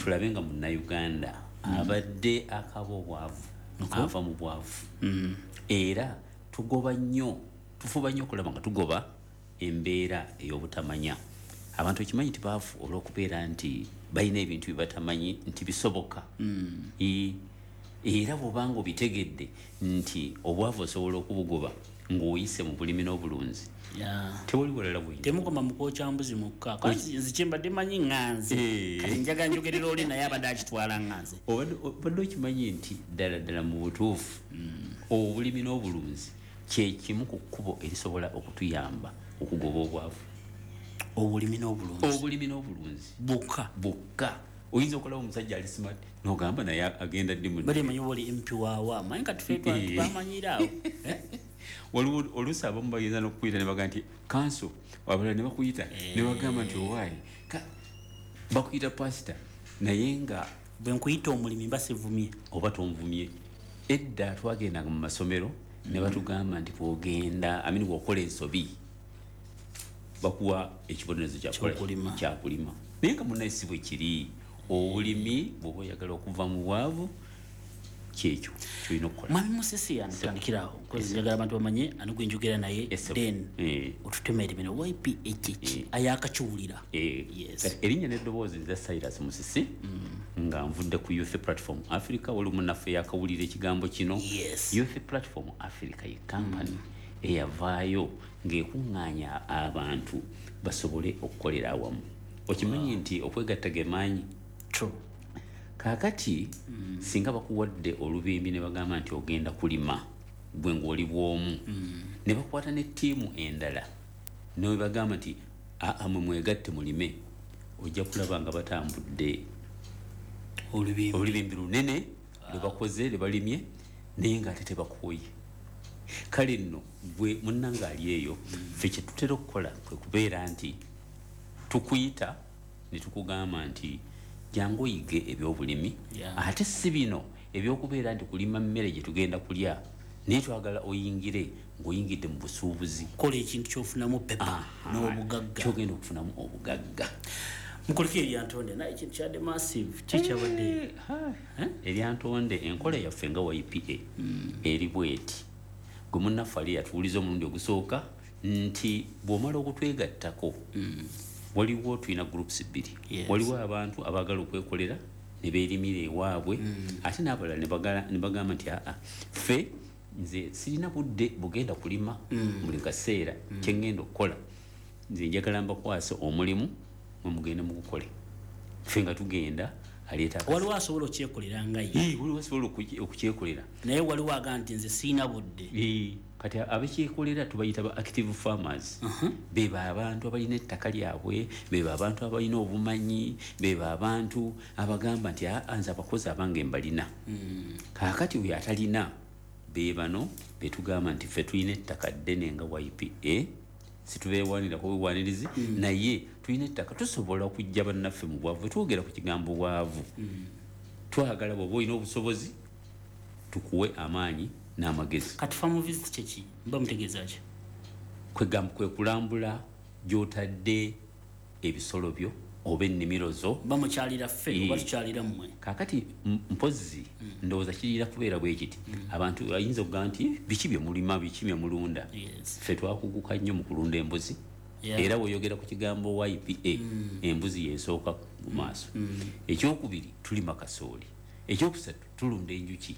tulabe nga Munnayuganda abadde akaba obwavu ava mu bwavu era tufuba nnyo okulaba nga tugoba embeera ey'obutamanya abantu ekimanyi nti baavu olw'okubeera nti balina ebintu bye batamanyi nti bisoboka era bw'obanga obitegedde nti obwavu osobola okubugoba ng'oyise mu bulimi n'obulunzi tewali walala bwingi temukoma mukocha mbuzi mukka kasi nzikimbadde manyi nganze kati njaga njogerera oli naye abadde akitwala nganze obadde okimanyi nti ddala mu butuufu obulimi n'obulunzi kye kimu ku kkubo erisobola okutuyamba okugoba obwavu obulimi n'obulunzi bukka oyinza okulaba omusajja ali smart n'ogamba naye agenda ddi bali manyi wali MP waawa manyi kati ffe twamanyiraawo waliwo oluusi abamu bagenda n'okukuyita ne bagamba nti kanso wabala ne bakuyita ne bagamba nti owaayi bakuyita pasita naye nga bwe nkuyita omulimi basivumye oba tonvumye edda twagendanga mu masomero ne batugamba nti bw'ogenda bw'okola ensobi bakuwa ekibonerezo kyakulima naye nga munnaye si bwe kiri obulimi bw'oba oyagala okuva mu bwavu kyekyo kyolina okukola mwami Musisi yanatandikirawo njagala abantu bamanye ani gwe njogera naye then otutema erimene YPHH ayakakiwulira erinnya n'eddoboozi lya Cyrus Musisi nga nvudde ku Youth Platform Africa wali munnaffe yakawulira ekigambo kino Youth Platform Africa ye kampani eyavaayo ng'ekuŋŋaanya abantu basobole okukolera awamu okimanyi nti okwegatta ge maanyi kaakati singa bakuwadde olubimbi ne bagamba nti ogenda kulima gwe ng'oli bw'omu ne bakwata ne ttiimu endala ne bagamba nti mwe mwegatte mulime ojja kulaba nga batambudde olubimbi lunene lwe bakoze lwe balimye naye ng'ate tebakooye kale nno gwe munnanga ali eyo ffe kye tutera okukola kwe kubeera nti tukuyita ne tukugamba nti jangu oyige ebyobulimi ate si bino ebyokubeera nti kulima mmere gye tugenda kulya naye twagala oyingire ng'oyingidde mu busuubuzi kola ekintu kyofunamu pepa n'obugagga kyogenda okufunamu obugagga mukoleko eryantonde naye ekintu kyadde massive kikyabadde eryantonde enkola yaffe nga YPA eri bweti gwe munnaffe ali yatuwuliza omulundi ogusooka nti bw'omala okutwegattako waliwo tulina groups bbiri waliwo abantu abaagala okwekolera ne beerimira ewaabwe ate n'abalala ne bagamba nti ffe nze sirina budde bugenda kulima buli kaseera kyengenda okukola nze njagala mbakwasa omulimu mwe mugende mugukole ffe nga tugenda waliwo asobola okyekolera nga ye waliwo asobola okukyekolera naye waliwo agamba nti nze sirina budde kati abekyekolera tubayita ba active farmers beba abantu abalina ettaka lyabwe beba abantu abalina obumanyi beba abantu abagamba nti nze abakozi abange mbalina kaakati oyo atalina bebano betugamba nti ffe tulina ettaka ddene nga YPA situbeewanirako buwanirizi naye tulina ettaka tusobola okujja bannaffe mu bwavu twogera ku kigambo bwavu twagala bw'oba olina obusobozi tukuwe amaanyi n'amagezi kati farm visit kyeki mba mutegeeza ki kwe kulambula gy'otadde ebisolo byo oba ennimiro zo bamukyalira ffe oba tukyalira mmwe kaakati mpozzi ndowooza kirira kubeera bwe kiti abantu ayinza okugamba nti biki bye mulima biki bye mulunda ffe twakuguka nnyo mu kulunda embuzi era weeyogera ku kigambo YPA embuzi yeesooka mu maaso ekyokubiri tulima kasooli ekyokusatu tulunda enjuki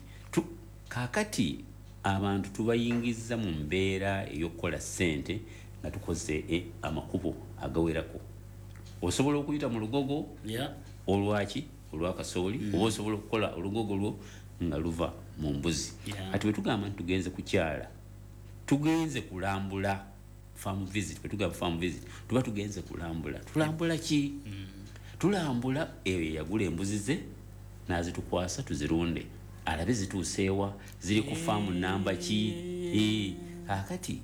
kaakati abantu tubayingizza mu mbeera ey'okukola ssente nga tukoze amakubo agawerako osobola okuyita mu lugogo olwaki olwakasooli oba osobola okukola olugogo lwo nga luva mu mbuzi kati bwetugamba nti tugenze kukyala tugenze kulambula farm visit bwetugamba farm visit tuba tugenze tulambula ki tulambula eyo yagula embuzi ze n'azitukwasa tuzirunde alabe zituuseewa ziri ku faamu namba ki akati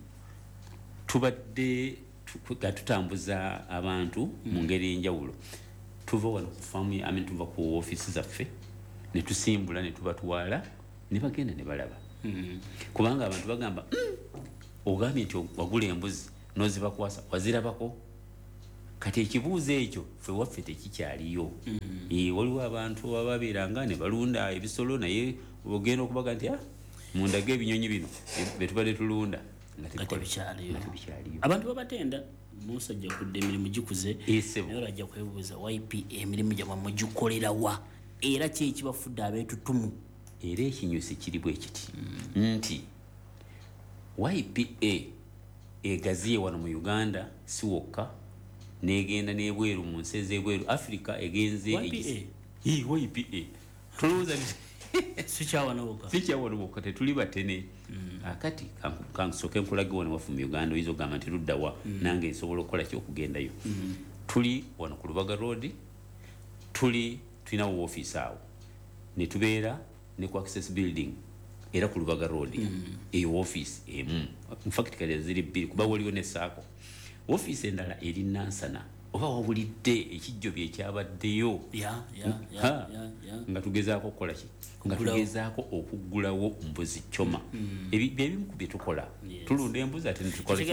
tubadde tutambuza abantu mu ngeri enjawulo tuva wano ku faamu tuva ku ofiisi zaffe ne tusimbula ne tubatwala ne bagenda ne balaba kubanga abantu bagamba ogambye nti wagula embuzi n'ozibakwasa wazirabako kati ekibuuzo ekyo ffe waffe tekikyaliyo. Waliwo abantu ababeeranga ne balunda ebisolo naye ogenda okubaga nti mundage ebinyonyi bino betubadde tulunda nga tebikyaliyo. Abantu babatenda musajja kudde emirimu gikuze naye olajja kwebuuza YPA emirimu gyamwe mugikolerawa era ki ekibafudde abeetutumu. Era ekinyusi kiri bwe kiti nti YPA egaziye wano mu Uganda si wokka negenda n'ebweru mu nsi ez'ebweru. Africa egenze YPA tulowooza sikyawano wokka tetuli batene. Akati kansoke nkulage wano waffe mu Uganda oyinza okugamba nti luddawa nange nsobola okukola ki okugendayo. Tuli wano ku Lubaga Road tulinawo woofiisi awo ne tubeera ne ku Access Building era ku Lubaga Road eyo woofiisi emu. Infact kale ziri bbiri kuba waliwo ne Saako. Woofiisi endala eri Nansana. Oba wabulidde ekijjobyo ekyabaddeyo nga tugezaako okukola ki nga tugezaako okuggulawo mbuzi choma. Ebimu ku bye tukola tulunda embuzi ate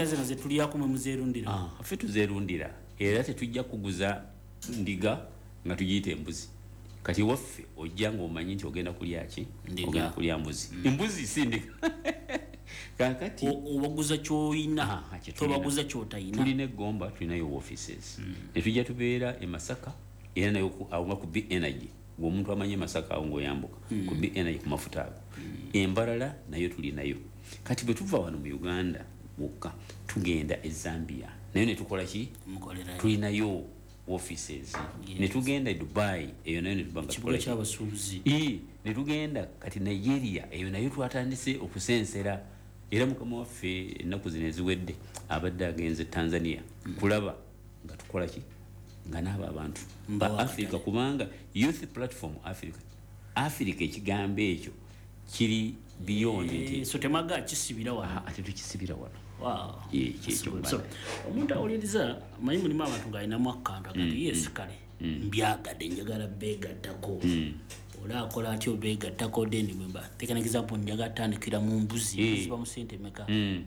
ffe tuzeerundira era tetujja kuguza ndiga nga tugiyita embuzi. Kati waffe ojja ng'omanyi nti ogenda kulya ki ogenda kulya mbuzi. Embuzi si ndiga. Kakati obaguza kyoyina tobaguza kyotayina. Tulina eggomba tulinayo offices ne tujja tubeera e Masaka era nayo awo ku B Energy ng'omuntu amanye Masaka awo ng'oyambuka ku B Energy ku mafuta ago. Embalala nayo tulinayo. Kati bwe tuva wano mu Uganda wokka tugenda e Zambia nayo ne tukola ki tulinayo offices. Ne tugenda e Dubai eyo nayo ne tubanga tukola ky'abasuubuzi. Ne tugenda kati Nigeria eyo nayo twatandise okusensera. Era mukama waffe ennaku zino eziwedde abadde agenze Tanzania kulaba nga tukola ki nga n'abo abantu ba Africa kubanga Youth Platform Africa ekigambo ekyo kiri beyond nti so temaga kisibira wano ate tukisibira wano. So omuntu awuliriza manyi mulimu abantu ng'alinamu akantu agati yes kale mbyagadde njagala beegattako. Olakola atyo beegattako dendi mwemba take an example njagala tandikira mu mbuzi ziba mu sente meka.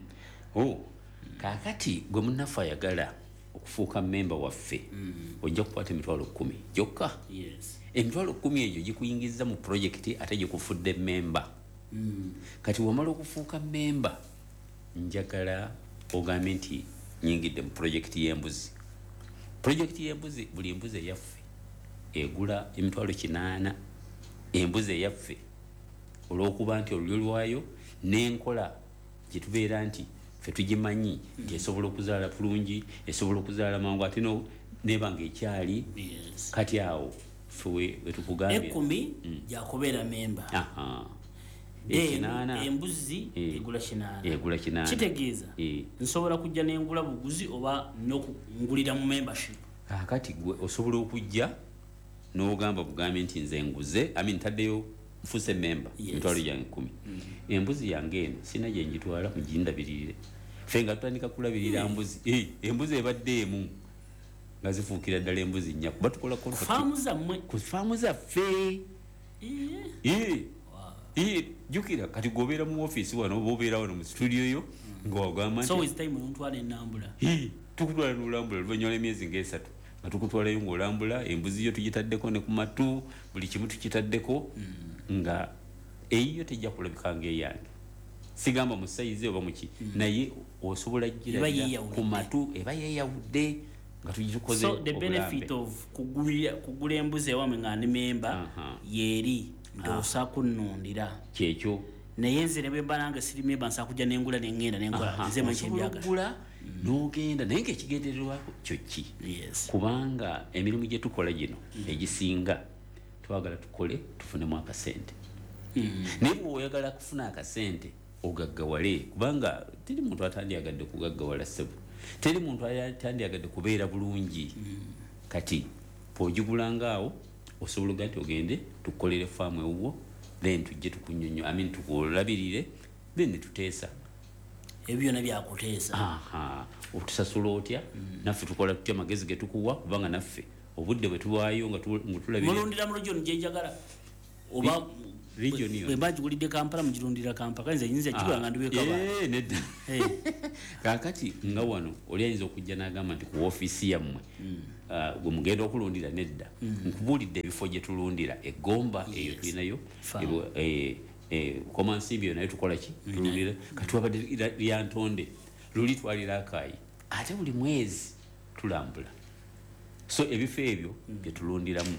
Kakati gwe munnaffe ayagala okufuuka memba waffe ojja kukwata emitwalo 10 gyokka. Emitwalo 10 egyo gikuyingiza mu projekiti ate gikufudde memba. Kati wamala okufuuka memba njagala ogambe nti nyingidde mu projekiti y'embuzi. Projekiti y'embuzi buli embuzi eyaffe egula emitwalo 8. Embuzi eyaffe olw'okuba nti olulyo lwayo n'enkola gye tubeera nti ffe tugimanyi nti esobola okuzaala bulungi esobola okuzaala mangu ate neba ng'ekyali kati awo ffe we tukugambye 10 gyakubeera memba. Embuzi egula 8 kitegeeza nsobola kujja n'engula buguzi oba n'okungulira mu membership. Kati gwe osobola okujja n'ogamba bugambe nti nze nguze ntaddeyo nfuse memba emitwalo gyange 10. Embuzi yange eno sina gye ngitwala mugindabirire ffe nga tutandika kulabirira mbuzi embuzi ebadde emu nga zifuukira ddala embuzi 4 kuba tukola ku faamu zaffe. Jukira kati gobeera mu office wano obeera wano mu studio yo nga wagamba tukutwala n'olambula oluvannyuma lw'emyezi nga 3 nga tukutwalayo ng'olambula embuzi yo tugitaddeko ne ku matu buli kimu tukitaddeko nga eyiyo tejja kulabika ng'eyange. Sigamba mu sayizi oba muki naye osobola gira ku matu eba yeeyawudde nga tugikoze. So the benefit of kugula embuzi ewamwe nga ne memba yeeri ndosa kunnundira kyekyo naye nze ne bwemba nange siri memba nsa kujja n'engula n'engenda n'enkola nze manyi ebyagala n'ogenda naye ng'ekigendererwako kyo ki kubanga emirimu gye tukola gino egisinga twagala tukole tufunemu akasente. Naye bw'oyagala kufuna akasente ogaggawale kubanga teri muntu atandyagadde kugaggawala ssebo, teri muntu atandyagadde kubeera bulungi. Kati bw'ogigulangaawo osobola oga nti ogende tukolere faamu ewuwo then tujje tukunyonyo tukulabirire then ne tuteesa ebyo byonna byakuteesa. Otusasula otya naffe tukola tutya amagezi ge tukuwa kubanga naffe obudde bwe tuwaayo nga tulabire mulundira mu lujjo gye njagala oba region bwe bajugulidde Kampala mujirundira Kampala nze yinza kigwa nga ndiwe kaba nedda kakati nga wano oli ayinza okujja n'agamba nti ku office yammwe gwe mugenda okulundira nedda nkubulidde ebifo gye tulundira eggomba eyo tulinayo komansimbi nayo tukola ki tulundira kati wabadde lyantonde luli twalira Akaayi ate buli mwezi tulambula so ebifo ebyo bye tulundiramu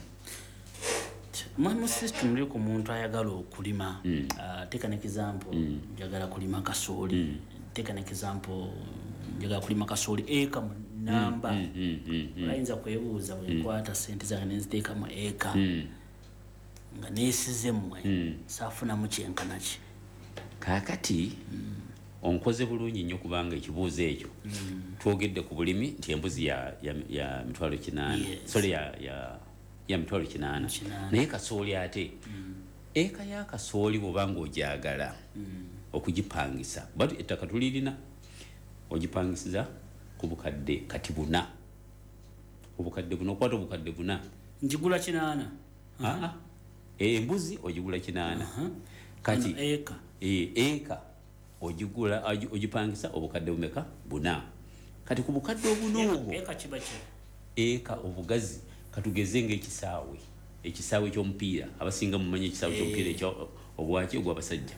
mu system liko muntu ayagala okulima take an example njagala kulima kasooli take an example njagala kulima kasooli eka namba oyinza kwebuuza bwe nkwata sente zange nenziteeka mu eka nga neesize mmwe saafunamu kyenkana ki kaakati onkoze bulungi nnyo kubanga ekibuuzo ekyo twogedde ku bulimi nti embuzi ya mitwalo 8 sorry ya mitwalo 8 naye kasooli ate eka ya kasooli bw'obanga ojagala okugipangisa bati ettaka tulirina ogipangisiza ku bukadde kati 4 obukadde buno okwata obukadde 4 njigula 8 embuzi ogigula 8 kati eka ogigula ogipangisa obukadde bumeka 4 kati ku bukadde obunoobo eka kibache eka obugazi katugeze ekisaawe ky'omupiira abasinga mumanyi ekisaawe ky'omupiira ekyo obwaki ogw'abasajja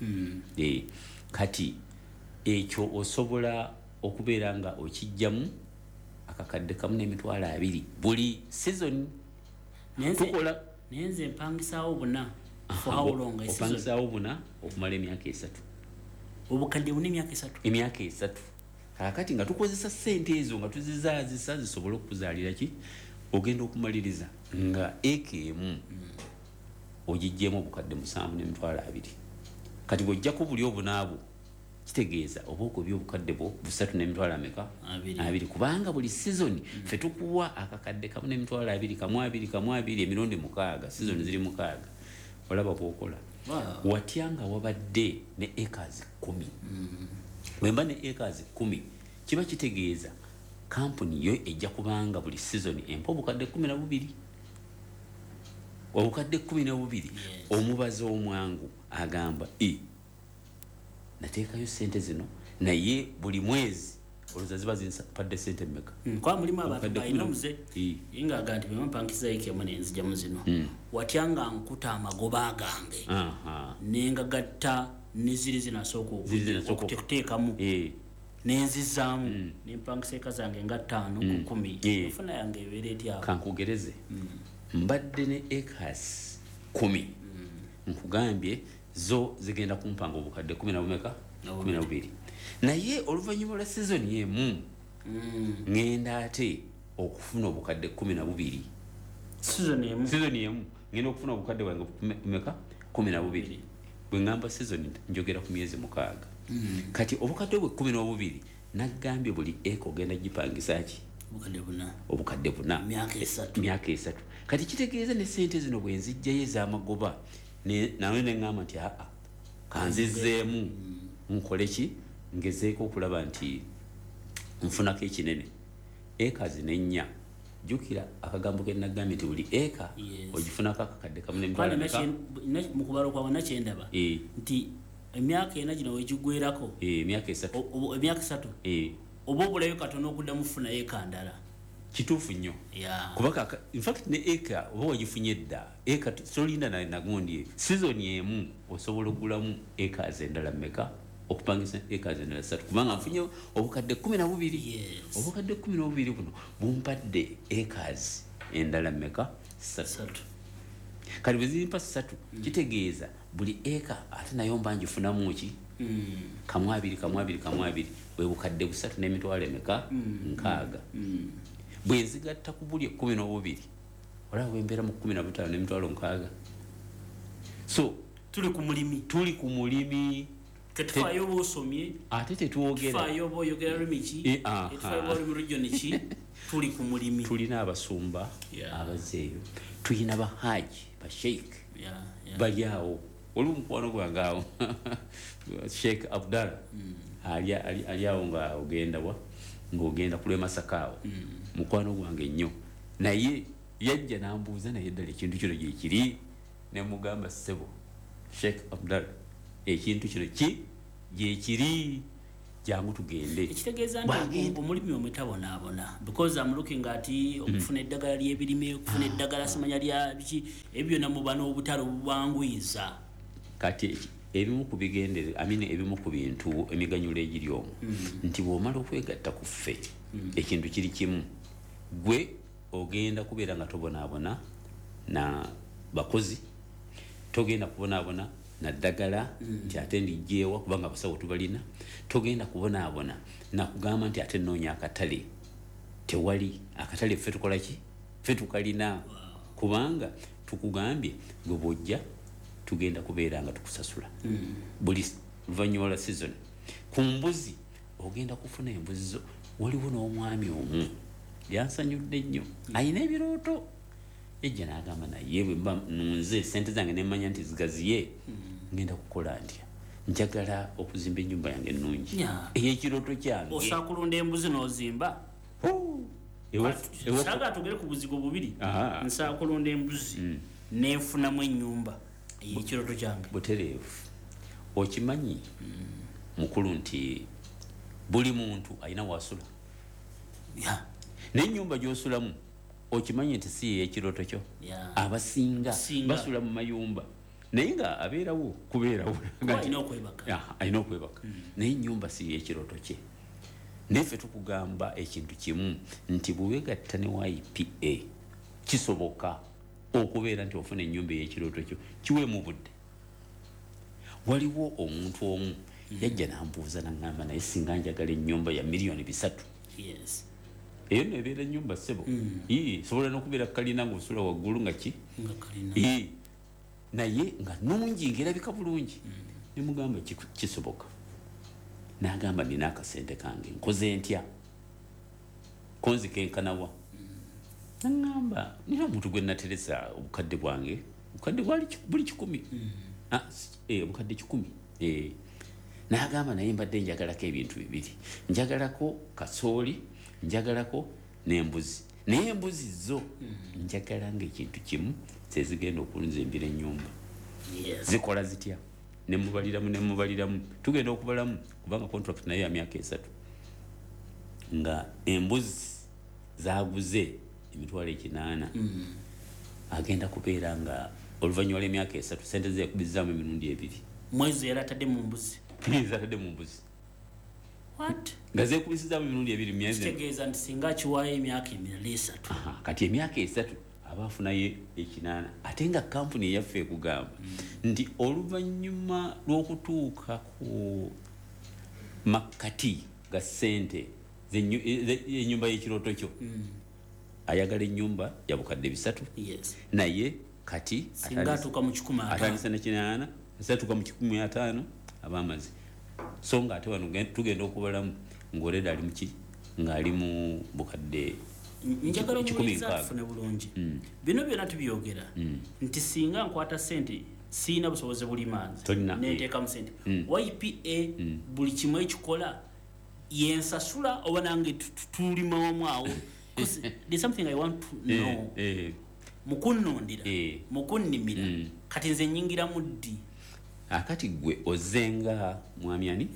kati ekyo osobola okubeera nga okijjamu akakadde kamu n'emitwalo 2 buli season tukola nenze empangisaawo 4 for how long opangisaawo 4 okumala emyaka 3 obukadde bune emyaka 3 kakati nga tukozesa sente ezo nga tuzizaazisa zisobole okuzaalira ki ogenda okumaliriza nga eka emu ogijjemu obukadde 7 n'emitwalo 2 kati bw'ojjako buli obunaabo kitegeeza obaoko by'obukadde bwo 3 n'emitwalo 2 kubanga buli season ffe tukuwa akakadde kamu n'emitwalo 2 kamu 2 emirundi 6 season ziri 6 olaba bw'okola watya nga wabadde ne acres 10 bwemba ne acres 10 kiba kitegeeza kampuni yo ejja kubanga buli season empa obukadde 12 obukadde 12 omubazi omwangu agamba nateekayo sente zino naye buli mwezi oluza ziba zinsadde sente mmeka kwa mulimu abantu balina muze inga ganti bwe mpankiza yake mwe nenzija muzino watyanga nkuta amagoba gange nenga gatta niziri zinasoko okuteekamu nenzizaamu nempangisa zange nga 5 ku 10 ofuna yange ebeera eti awo kankugereze mbadde ne acres 10 nkugambye zo zigenda kumpanga obukadde 12 naye oluvannyuma lwa season yemu ngenda ate okufuna obukadde 12 season yemu ngenda okufuna obukadde bwange 12 bwe ngamba season njogera ku myezi 6 kati obukadde bwe 12 nagambye buli eko ogenda gipangisa ki obukadde 4 myaka 3 kati kitegeeza ne sente zino bwe nzijjayo ez'amagoba nawe neŋŋamba nti kanzizeemu nkole ki ngezeeko okulaba nti nfunako ekinene eka zinennya jukira akagambo ke nagambye nti buli eka ogifunako akakadde kamu mukubalo kwawe nakyendaba nti emyaka ena gino wegigwerako emyaka 3 oba obulayo katono okuddamu funa eka ndala kituufu nnyo kubaka in fact ne eka oba wagifunye edda eka solinda nagundi season emu osobola okugulamu eka endala mmeka okupangisa eka endala 3 kubanga nfunye obukadde 12 obukadde 12 buno bumpadde eka endala mmeka 3 kali bwe zimpa 3 kitegeeza buli eka ate nayo mba ngifunamu ki kamu 2 bwe bukadde 3 n'emitwalo emeka 6 bwe nzigatta ku buli 12 olaba bwe mbeera mu 15 n'emitwalo 6 so tuli ku mulimi tetufaayo oba osomye ate tetwogera tufaayo oba oyogera lumiki tetufaayo oba oli mu region ki tuli ku mulimi tulina abasumba abazeeyo tulina bahaji basheik bali awo oli mukwano gwange awo Sheikh Abdallah ali awo nga ogenda kulwe Masakaawo mukwano gwange nnyo naye yajja n'ambuuza naye ddala ekintu kino gye kiri ne mugamba ssebo Sheikh Abdallah ekintu kino je kiri jangu tugende ekitegeeza nti omulimi omutabonaabona because I'm looking at okufuna eddagala ly'ebirime okufuna eddagala simanya lya biki ebyo na mubana obutalo bubanguyiza kati ebimu ku bigendere ebimu ku bintu emiganyulo egiri omwo nti bw'omala okwegatta ku ffe ekintu kiri kimu gwe ogenda kubeera nga tobonaabona na bakozi togenda kubonaabona na ddagala nti ate ndijeewa kubanga abasawo tubalina togenda kubonaabona nakugamba nti ate nnoonya akatale tewali akatale ffe tukola ki ffe tukalina kubanga tukugambye gwe bwojja tugenda kubeera nga tukusasula buli luvannyuma lwa season ku mbuzi ogenda kufuna embuzi zo waliwo n'omwami omu yansanyudde nnyo ayina ebirooto ejja n'agamba naye bwe mba nunze sente zange nemmanya nti zigaziye ngenda kukola ntya njagala okuzimba ennyumba yange ennungi ey'ekirooto kyange osakulunda embuzi n'ozimba saga tugere ku buzigo bubiri nsakulunda embuzi nenfunamu ennyumba ey'ekirooto kyange butereevu okimanyi mukulu nti buli muntu alina wasula n'ennyumba gy'osulamu okimanyi nti si ey'ekirooto kyo abasinga basula mu mayumba naye nga abeerawo kubeerawo alina okwebaka naye ennyumba si ey'ekirooto kye neffe tukugamba ekintu kimu nti bwewegatta ne YPA kisoboka okubeera nti ofuna ennyumba ey'ekirooto kyo kiweemu budde waliwo omuntu omu yajja n'ambuuza n'aŋŋamba naye singa njagala ennyumba ya $3 million eyo nebeera ennyumba ssebo sobola n'okubeera kalina ng'osula waggulu nga ki naye nga nungi ng'erabika bulungi nemugamba kisoboka n'agamba nina akasente kange nkoze ntya konzikenkanawa naŋŋamba nina omuntu gwe nateresa obukadde bwange obukadde bwali buli 10 obukadde 10 n'agamba naye mbadde njagalako ebintu bibiri njagalako kasooli njagalako n'embuzi naye embuzi zo njagala ng'ekintu kimu zezigenda okunzimbira ennyumba zikola zitya nemubaliramu tugenda okubalamu kubanga contract naye ya myaka 3 nga embuzi zaguze $8,000 agenda kubeera nga oluvannyuma lw'emyaka 3 sente zeekubizaamu emirundi 2 mwezi era atadde mu mbuzi nga zeekubisizaamu emirundi 2 myezi kitegeeza nti singa kiwaayo emyaka 3 kati emyaka 3 abaafunayo 8 ate nga kampuni eyaffe ekugamba nti oluvannyuma lw'okutuuka ku makkati ga ssente ennyumba y'ekirooto kyo ayagala ennyumba ya bukadde 3 naye kati atandisa ne 8 atuuka mu 15 abaamaze so nga ate wano tugenda okubalamu ng'oleda ali muki ng'ali mu bukadde njagala omuwuliza tufune bulungi bino byonna tubyogera nti singa nkwata ssente siina busobozi buli manzi neteekamu ssente YPA buli kimu ekikola yensasula oba nange tulima wamu awo there's something I want to know mukunnondera mukunnimira kati nze nyingiramu ddi akati gwe ozenga mwami ani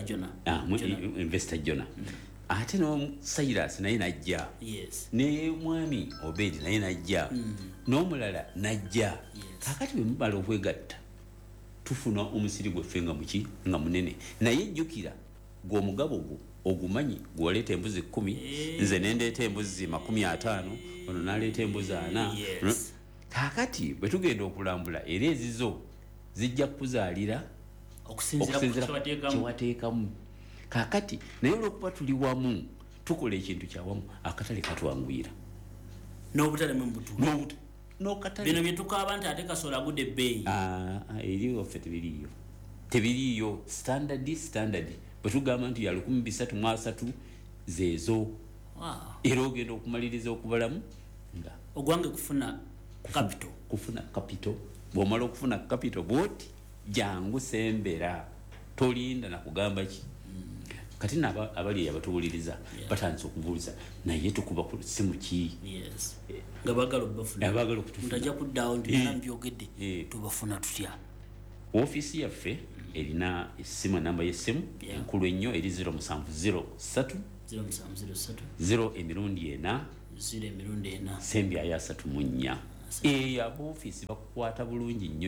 investor Jona ate no Cyrus naye najja ne mwami Obedi naye najja n'omulala najja kakati bwe mubala okwegatta tufuna omusiri gweffe nga muki nga munene naye jjukira gw'omugabo gwo ogumanyi gw'oleeta embuzi 10 nze nendeeta embuzi 50 ono n'aleeta embuzi 4 kakati bwe tugenda okulambula era ezizo zijja kuzaalira okusinziira kyewateekamu kakati naye olwokuba tuli wamu tukola ekintu kyawamu akatale katwanguyira n'obutale mu butuufu bino bye tukaaba nti ate kasola agudde ebbeeyi eriwo ffe tebiriiyo standard bwe tugamba nti ya 13,300 zeezo era ogenda okumaliriza okubalamu nga ogwange kufuna capital bw'omala okufuna capital bwoti jangu sembera tolinda nakugamba ki kati abali abatuwuliriza batandise okubuuza naye tukuba ku simu ki nga baagala okubafuna mutajja kuddaawo nti byogedde tubafuna tutya Office yaffe erina essimu namba y'essimu enkulu ennyo eri 0703 0 emirundi 4 sembi aya 34 abo office bakukwata bulungi nnyo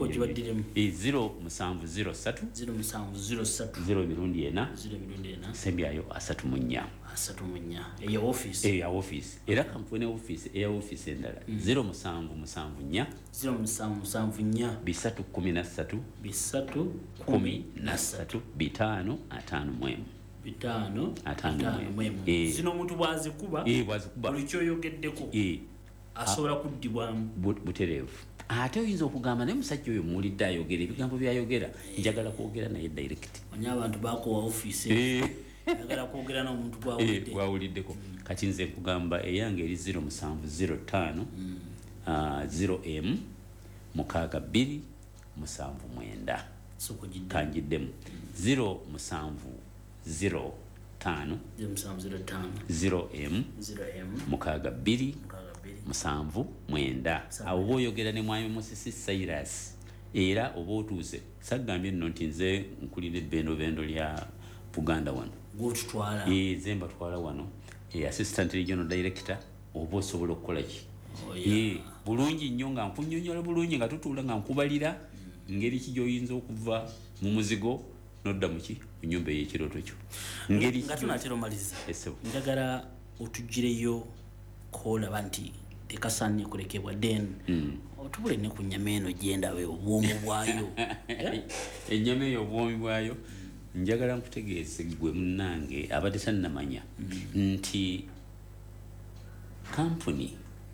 0703 0 emirundi 4 sembi ayo 34 eya office era kampuni office eya office endala 0774 313 551 zino omuntu bwazikuba buli kyoyogeddeko asobola kuddibwamu butereevu ate oyinza okugamba naye musajja oyo muwulidde ayogera ebigambo byayogera njagala kwogera naye direct onye abantu bakowa office njagala kwogera n'omuntu gwawuliddeko kati nze nkugamba eyange eri 0705 0M 62 79 kanjiddemu 0705 0M 62 79 awo boyogera ne mwami Musisi Cyrus era oba otuuse sagambye nno nti nze nkulira ebbendobendo lya Buganda wano zemba twala wano assistant regional director oba osobola okukola ki bulungi nnyo nga nkunyonyola bulungi nga tutuula nga nkubalira ngeri ki gy'oyinza okuva mu muzigo nodda muki mu nnyumba ey'ekirooto kyo ngeri nga tunatera omaliza njagala otugireyo koolaba nti tekasaanye kulekebwa then otubule ne ku nnyama eno gyendabe obwomu bwayo ennyama eyo obwomi bwayo njagala nkutegeeze gwe munnange abadde tannamanya nti kampuni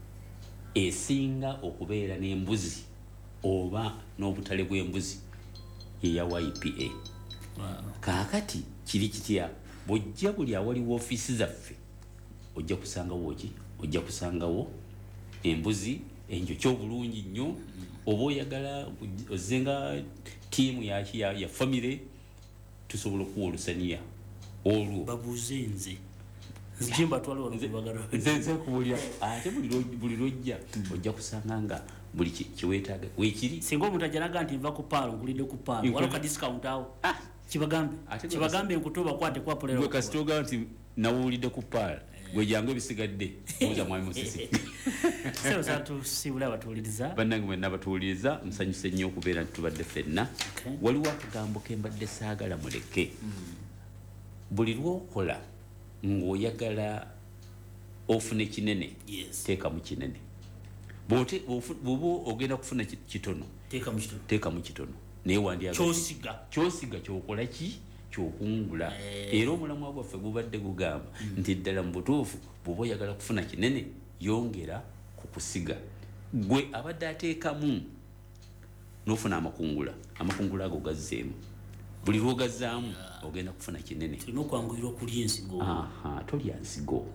esinga okubeera n'embuzi oba n'obutale bw'embuzi eya YPA kaakati kiri kitya bw'ojja buli awaliwo ofiisi zaffe ojja kusangawo ki ojja kusangawo embuzi enjokyo obulungi nnyo oba oyagala ozenga tiimu ya famire tusobola okuwa olusaniya olwo babuuze nze nzimba nze kubulya ate buli lwojja ojja kusanga nga buli kiweetaaga weekiri singa omuntu ajanaga nti nva ku paalo nkulidde ku paalo waliwo ka discount awo kibagambe nkuto bakwate kwapolera gwe kasita ogamba nti nawuulidde ku paalo gwe jangu ebisigadde buuza mwami Musisi tusiibula abatuwuliriza bannange mwenna abatuwuliriza nsanyuse nnyo okubeera nti tubadde ffenna waliwo akagambo ke mbadde saagala muleke buli lwokola ng'oyagala ofune kinene teekamu kinene bw'oba ogenda kufuna kitono teekamu kitono naye kyosiga kyokola ki kyokungula era omulamwa gwaffe gubadde gugamba nti ddala mu butuufu bw'oba oyagala kufuna kinene yongera ku kusiga gwe abadde ateekamu n'ofuna amakungula ago gazzeemu buli lwogazaamu ogenda kufuna kinene tulina okwanguyirwa okulya ensigo tolya nsigo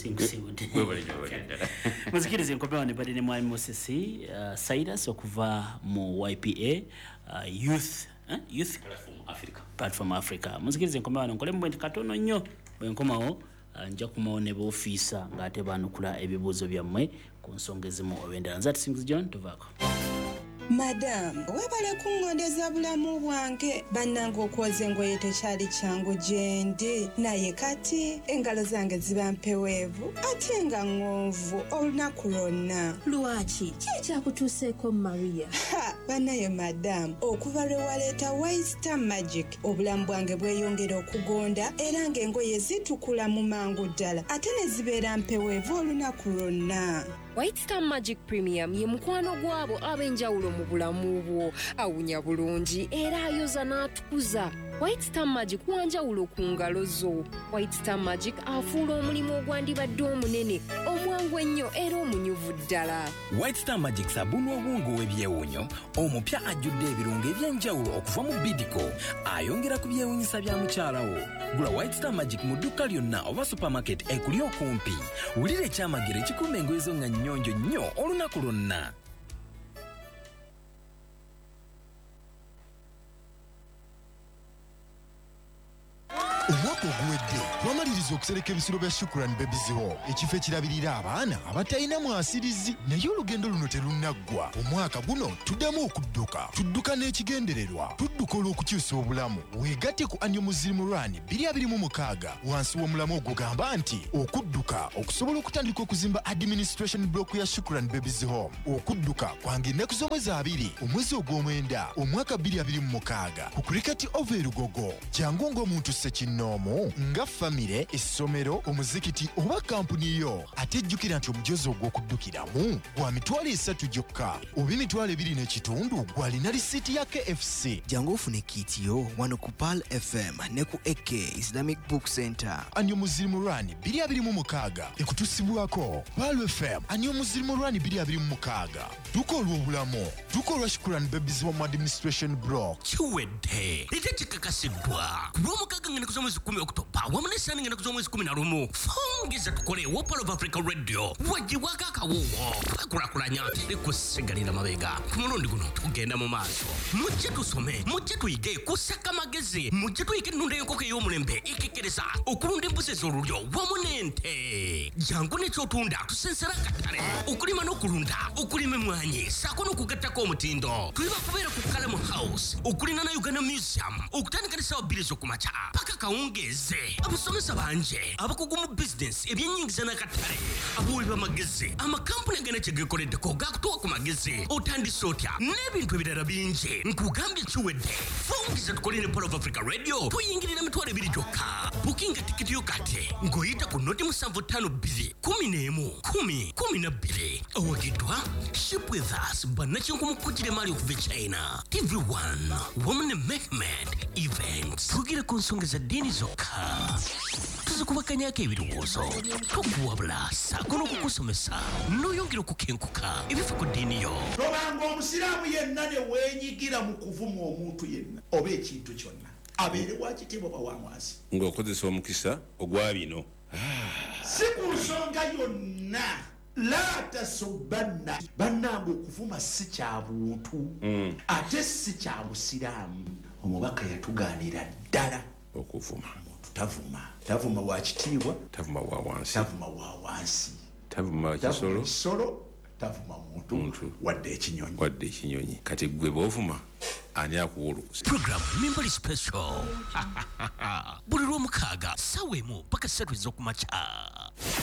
muzikiriza enkomewa nebadde ne mwami Musisi Cyrus okuva mu YPA youth platform Africa muzikiriza enkomewa nkole mu bwenti katono nnyo bwenkomawo nja kumawo ne boofiisa ng'ate baanukula ebibuuzo byammwe ku nsonga ezimu oba endala nzati Sings John tuvaako Madam, webale kungondeza bulamu bwange bannange okwoza engoye tekyali kyangu gyendi naye kati engalo zange ziba mpeweevu ate nga ng'onvu olunaku lwonna. Lwaki? Ki ekyakutuuseeko Maria? Bannaye madam, okuva lwe waleeta White Star Magic obulamu bwange bweyongera okugonda era ng'engoye zitukula mu mangu ddala ate ne zibeera mpeweevu olunaku lwonna. White Star Magic Premium ye mukwano gwabo ab'enjawulo mu bulamu bwo. Awunya bulungi era ayoza n'atukuza. White Star Magic wanjawulo ku ngalo zo. White Star Magic afuula omulimu ogwandibadde omunene omwangu ennyo era omunyuvu ddala. White Star Magic sabuni obwongo w'ebyewunyo omupya ajjudde ebirungo eby'enjawulo okuva mu Bidco ayongera ku byewunyisa bya mukyala wo. Gula White Star Magic mu dduka lyonna oba supermarket ekuli okumpi. Wulira ekyamagero ekikuuma engoye zo nga nnyonjo nnyo olunaku lwonna. Omwaka oguwedde wamaliriza mwetuluguza okusereka ebisiro bya Shukrani Babies Home ekifo ekirabirira abaana abatalina mwasirizi naye olugendo luno terunaggwa. Omwaka guno tuddamu okudduka n'ekigendererwa tudduka olw'okukyusa obulamu. Weegatte ku Annual Muslim Run 2026 wansi w'omulamu ogugamba nti okudduka okusobola okutandika okuzimba administration block ya Shukrani Babies Home. Okudduka kwange ennaku z'omwezi 2 omwezi ogw'omwenda omwaka 2026 ku Cricket Over Lugogo. Jangu ng'omuntu ssekinnoomu nga famire, essomero, omuzikiti oba kampuni yo. Ate jjukira nti omujozi ogw'okuddukiramu gwa mitwalo 3 gyokka oba emitwalo 2 n'ekitundu gw'alina lisiiti ya KFC. Jangu ofune kiitiyo wano ku Pal FM ne ku AK Islamic Book Center. Annual Muslim Run 2026 ekutusibwako Pal FM. Annual Muslim Run 2026 duka olw'obulamu, duka olwa Shukrani Babies Home Administration Block. Chiwedde lite kikakasidwa ku lw'omukaaga ng'ennaku z'omwezi 10 Oktoba wamu n'essaani ng'ennaku z'omwezi 11 fongeza tukole wa Pal of Africa Radio wagibwako akawuuwo akulakulanya likusigalira mabega. Ku mulundi guno tugenda mu maaso, mujje tusome, mujje tuyige kusaka magezi, mujje tuyige ennunda y'enkoko ey'omulembe ikikiriza okulunda embuzi ez'olulyo wamu n'ente. Jangu n'ekyotunda tusensera akatale okulima n'okulunda, okulima emmwanyi ssaako n'okugattako omutindo. Tuliba kubeera ku Kalamu House okulina na Uganda Museum okutandika ne ssaawa 2 ez'okumakya paka kawungeeze. Abasomesa banje abakugu mu bizinesi ebyennyingiza n'akatale abawi b'amagezi amakampuni agenda kye geekoleddeko gaakutuwa ku magezi otandise otya n'ebintu ebirala bingi. Nkugambye kiwedde fongeza tukole ne Pal of Africa Radio tuyingirira mitwalo 2 gyokka. Bukinga tikiti yo kati ng'oyita ku noti 752 11 10 12 owagiddwa Ship with Us bannakinkumu mukujjire maali okuva e China. TV1 Women Mehmet Events tugire ku nsonga za ddiini zokka, tuzikubakanyako ebirowoozo tukuwabula ssaako n'okukusomesa n'oyongera okukenkuka ebifa ku ddiini yo. Tobanga omusiraamu yenna ne weenyigira mu kuvuma omuntu yenna oba ekintu kyonna abeere wa kitiibwa oba wa mwansi ng'okozesa omukisa ogwa bino. Si ku nsonga yonna la tasubbanna bannange okuvuma si kya buntu ate si kya busiraamu. Omubaka yatugaanira ddala okuvuma. Tavuma wa kitiibwa, tavuma wa wansi, tavuma wa wansi, tavuma wa kisolo, tavuma muntu wadde ekinyonyi. Kati gwe bw'ovuma ani akuwulukusa. Program Mimbali Special buli lw'omukaaga ssaawa 1 paka 3 ez'okumakya.